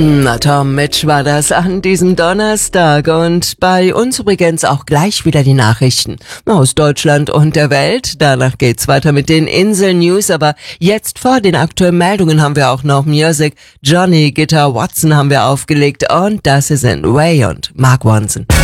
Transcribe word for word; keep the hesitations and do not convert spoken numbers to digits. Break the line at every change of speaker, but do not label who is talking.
Na Tom, Mitch war das an diesem Donnerstag und bei uns übrigens auch gleich wieder die Nachrichten aus Deutschland und der Welt. Danach geht's weiter mit den Insel-News, aber jetzt vor den aktuellen Meldungen haben wir auch noch Music. Johnny Guitar Watson haben wir aufgelegt und das sind Ray und Mark Ronson.